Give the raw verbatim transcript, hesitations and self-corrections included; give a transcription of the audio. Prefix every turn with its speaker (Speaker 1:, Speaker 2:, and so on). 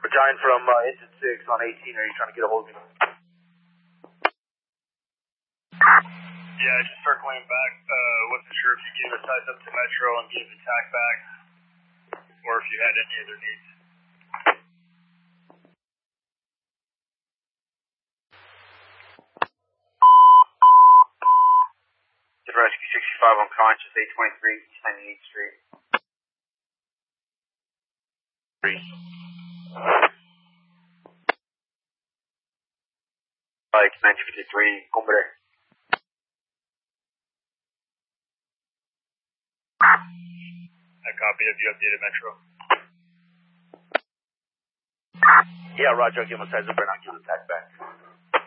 Speaker 1: Battalion from uh, Engine six on eighteen, are you trying to get a hold of me?
Speaker 2: Yeah, just circling back. Uh, wasn't sure if you gave a size up to Metro and gave the tac back, or if you had any other needs.
Speaker 3: Rescue sixty-five unconscious, eight twenty-three, East ninety-eighth Street. Three. Like nineteen fifty-three, Cumbre.
Speaker 2: A copy of the updated Metro.
Speaker 1: Yeah, Roger, I'll give him a size up and I'll give him the tac back.